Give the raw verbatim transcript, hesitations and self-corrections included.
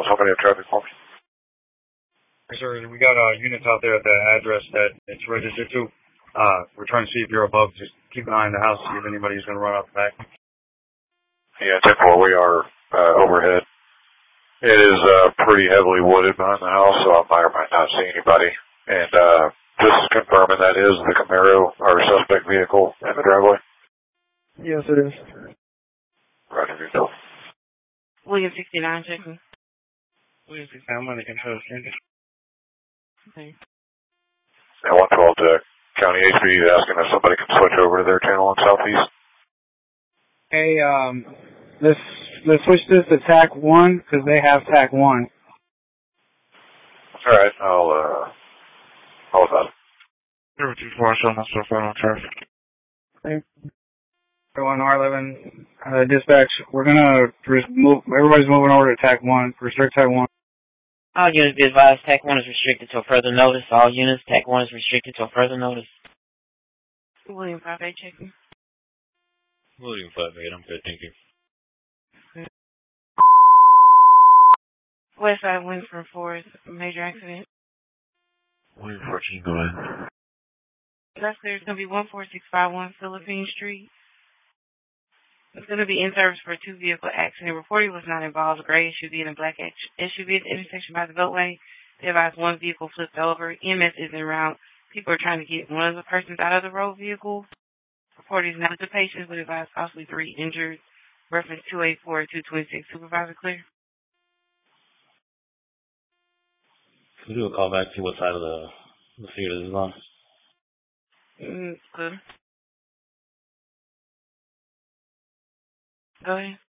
ambulance. How many have traffic for me? Sir, we got uh, units out there at the address that it's registered to. Uh, we're trying to see if you're above. Just keep an eye on the house, see if anybody's going to run out the back. Yeah, ten four, we are uh, overhead. It is uh, pretty heavily wooded behind the house, so I might or might not see anybody. And uh, just confirming that is the Camaro, our suspect vehicle, in the driveway. Yes, it is. Roger, you know. William sixty-nine, checking. William sixty-nine, I'm on the control center. Okay. And one twelve to County H P is asking if somebody can switch over to their channel in Southeast. Hey, um, let's let's switch this to TAC one because they have TAC one. All right, I'll uh, I'll about it. zero two four, showing myself out on traffic. Okay. On R eleven, uh, dispatch, we're gonna move. Everybody's moving over to TAC one. Restrict TAC one. All units be advised, TAC one is restricted till further notice. All units, TAC one is restricted till further notice. William five eight, checking. William five eight, I'm good, thank you. West side Winford Forest, major accident. William fourteen, go ahead. That's clear. It's going to be one four six five one Philippine Street. It's going to be in service for a two-vehicle accident. Reporting was not involved. A gray S U V and a black S U V at the intersection by the Beltway. They advised one vehicle flipped over. E M S is en route. People are trying to get one of the persons out of the road vehicle. Report is not to patients, but advised possibly three injured. Reference two eight four two two six. Supervisor clear. Can we do a call back to what side of the, the street this is on? Mm, good. Go ahead.